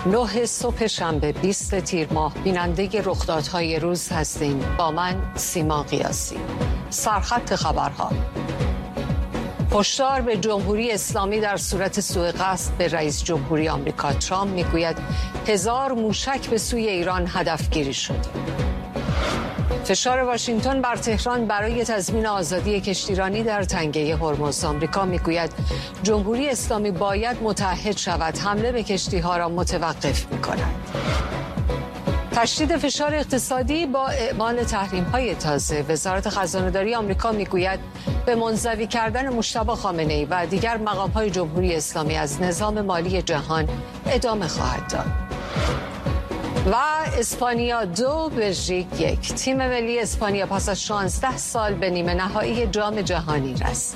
9 صبح شنبه 20 تیر ماه بیننده رخدادهای روز هستیم. با من سیما قیاسی. سرخط خبرها: هشدار به جمهوری اسلامی در صورت سوء قصد به رئیس جمهوری آمریکا. ترامپ میگوید 1000 موشک به سوی ایران هدفگیری شد. فشار واشنگتن بر تهران برای تضمین آزادی کشتیرانی در تنگه هرمز. آمریکا میگوید جمهوری اسلامی باید متحد شود، حمله به کشتی‌ها را متوقف می‌کند. تشدید فشار اقتصادی با اعمال تحریم‌های تازه. وزارت خزانه‌داری آمریکا میگوید به منزوی کردن مجتبی خامنه‌ای و دیگر مقام‌های جمهوری اسلامی از نظام مالی جهان ادامه خواهد داد. و اسپانیا 2 بلژیک 1. تیم ملی اسپانیا پس از 16 سال به نیمه نهایی جام جهانی رسید.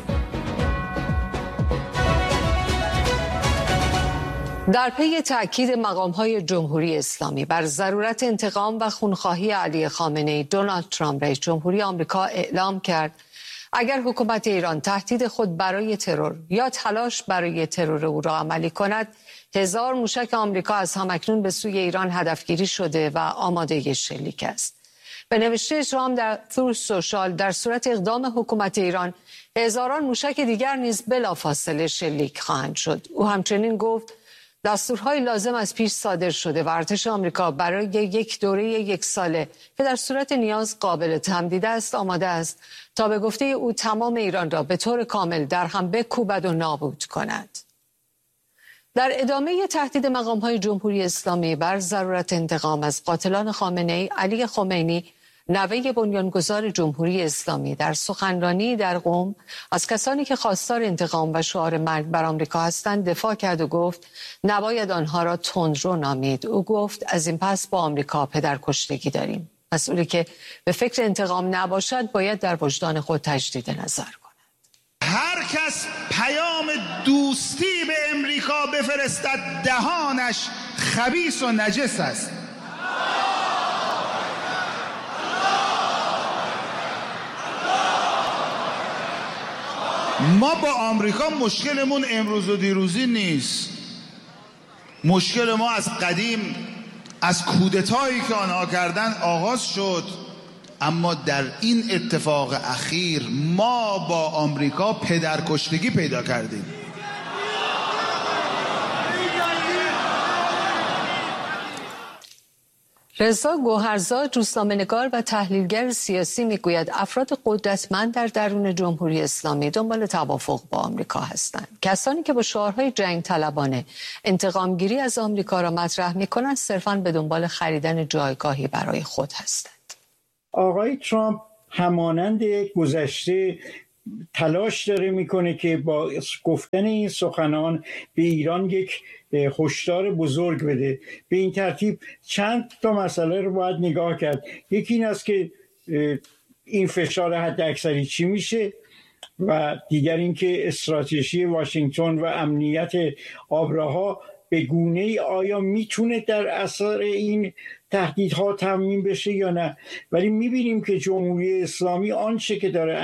در پی تأکید مقام‌های جمهوری اسلامی بر ضرورت انتقام و خونخواهی علی خامنه‌ای، دونالد ترامپ رئیس جمهوری آمریکا اعلام کرد اگر حکومت ایران تهدید خود برای ترور یا تلاش برای ترور او را عملی کند، 1000 موشک آمریکا از همکنون به سوی ایران هدفگیری شده و آماده شلیک است. به نوشته ترامپ در تروث سوشال، در صورت اقدام حکومت ایران، هزاران موشک دیگر نیز بلافاصله شلیک خواهند شد. او همچنین گفت دستورهای لازم از پیش صادر شده و ارتش آمریکا برای یک دوره 1 ساله که در صورت نیاز قابل تمدید است آماده است تا به گفته او تمام ایران را به طور کامل در هم بکوبد و نابود کند. در ادامه تهدید مقام‌های جمهوری اسلامی بر ضرورت انتقام از قاتلان خامنه‌ای، علی خمینی نوه بنیانگذار جمهوری اسلامی در سخنرانی در قم از کسانی که خواستار انتقام و شعار مرگ بر آمریکا هستند دفاع کرد و گفت نباید آنها را تندرو نامید. او گفت از این پس با آمریکا پدرکشتگی داریم. مسئولی که به فکر انتقام نباشد باید در وجدان خود تجدید نظر کند. هر کس پیام دوستی به امریکا بفرستد دهانش خبیث و نجس است. ما با آمریکا مشکلمون امروز و دیروزی نیست. مشکل ما از قدیم، از کودتایی که آنها کردن آغاز شد. اما در این اتفاق اخیر ما با آمریکا پدرکشتگی پیدا کردیم. رضا گوهرزاد، روزنامه‌نگار و تحلیلگر سیاسی میگوید افراد قدرتمند در درون جمهوری اسلامی دنبال توافق با آمریکا هستند. کسانی که با شعارهای جنگ طلبانه انتقامگیری از آمریکا را مطرح میکنند صرفاً به دنبال خریدن جایگاهی برای خود هستند. آقای ترامپ همانند گذشته تلاش داره میکنه که با گفتن این سخنان به ایران یک هشدار بزرگ بده. به این ترتیب چند تا مسئله رو باید نگاه کرد. یکی این است که این فشار حداکثری چی میشه و دیگر این که استراتژی واشنگتن و امنیت آبراها به گونه‌ای آیا میتونه در اثر این تهدیدها تضمین بشه یا نه. ولی میبینیم که جمهوری اسلامی آنچه که داره